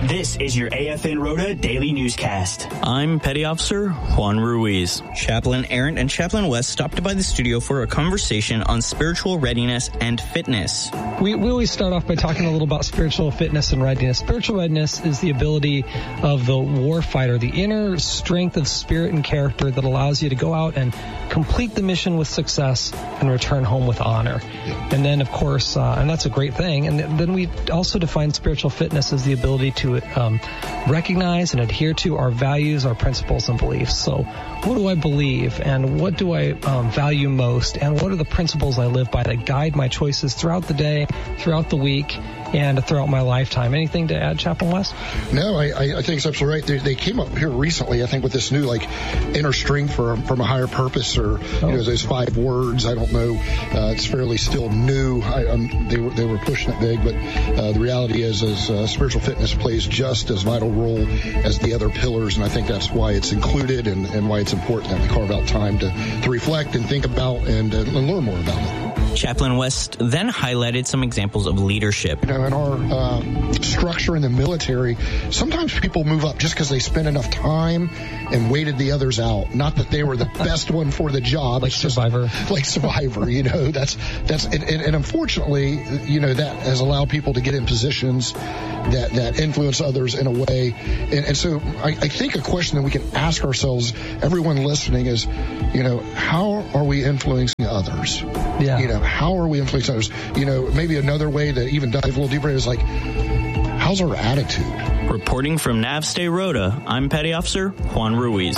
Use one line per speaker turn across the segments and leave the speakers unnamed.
This is your AFN Rota Daily Newscast.
I'm Petty Officer Juan Ruiz. Chaplain Aaron and Chaplain West stopped by the studio for a conversation on spiritual readiness and fitness.
We always start off by talking a little about spiritual fitness and readiness. Spiritual readiness is the ability of the warfighter, the inner strength of spirit and character that allows you to go out and complete the mission with success and return home with honor. And then, of course, and that's a great thing. And then we also define spiritual fitness as the ability to recognize and adhere to our values, our principles, and beliefs. So what do I believe, and what do I value most, and what are the principles I live by that guide my choices throughout the day, throughout the week, and throughout my lifetime? Anything to add, Chaplain West?
No, I think it's absolutely right. They came up here recently, I think, with this new, inner strength from a higher purpose, or, those 5 words. I don't know. It's fairly still new. They were pushing it big, but the reality is spiritual fitness plays just as vital role as the other pillars, and I think that's why it's included and why it's important that we carve out time to reflect and think about and learn more about it.
Chaplain West then highlighted some examples of leadership.
In our structure in the military, sometimes people move up just because they spent enough time and waited the others out. Not that they were the best one for the job.
Like Survivor.
That's and unfortunately, that has allowed people to get in positions that influence others in a way. And so I think a question that we can ask ourselves, everyone listening, is, how are we influencing others?
Yeah.
How are we influencing others? Maybe another way to even dive a little deeper is how's our attitude?
Reporting from Navstay Rota, I'm Petty Officer Juan Ruiz.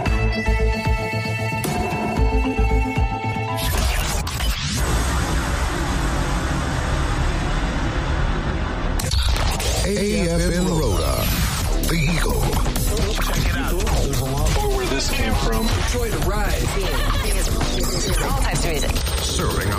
AFN Rota, the Eagle.
Check it out. There's a lot more where this came from. Enjoy the ride.
All types of music.
Serving